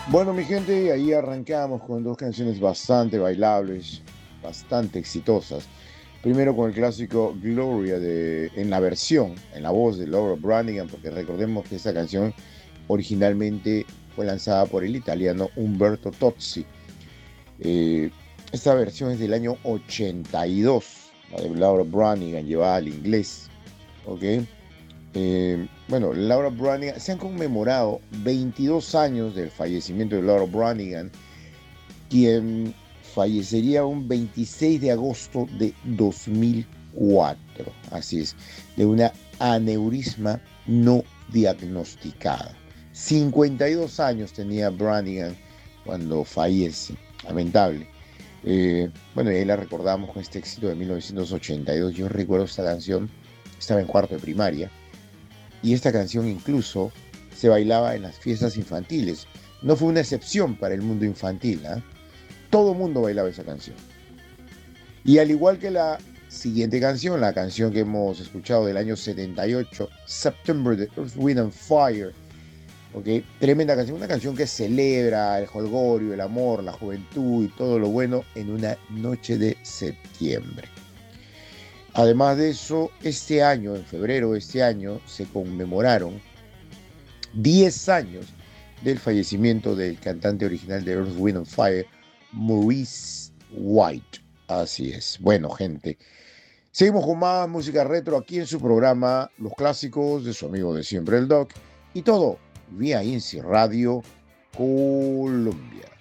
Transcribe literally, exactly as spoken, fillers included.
Bueno, mi gente, ahí arrancamos con dos canciones bastante bailables, bastante exitosas. Primero con el clásico Gloria de, en la versión, en la voz de Laura Branigan, porque recordemos que esa canción originalmente fue lanzada por el italiano Umberto Tozzi. Eh, esta versión es del año ochenta y dos, la de Laura Branigan, llevada al inglés. ¿Ok? Eh, bueno, Laura Branigan, se han conmemorado veintidós años del fallecimiento de Laura Branigan, quien fallecería un veintiséis de agosto de dos mil cuatro, así es, de una aneurisma no diagnosticada. cincuenta y dos años tenía Branigan cuando fallece, lamentable. Eh, bueno, y ahí la recordamos con este éxito de mil novecientos ochenta y dos. Yo recuerdo esta canción, estaba en cuarto de primaria, y esta canción incluso se bailaba en las fiestas infantiles. No fue una excepción para el mundo infantil, ¿eh? Todo el mundo bailaba esa canción. Y al igual que la siguiente canción, la canción que hemos escuchado del año setenta y ocho, September de Earth, Wind and Fire, ¿okay? Tremenda canción, una canción que celebra el jolgorio, el amor, la juventud y todo lo bueno en una noche de septiembre. Además de eso, este año, en febrero de este año, se conmemoraron diez años del fallecimiento del cantante original de Earth, Wind and Fire, Maurice White. Así es. Bueno, gente, seguimos con más música retro aquí en su programa Los Clásicos de su amigo de siempre, el Doc, y todo vía INSI Radio Colombia.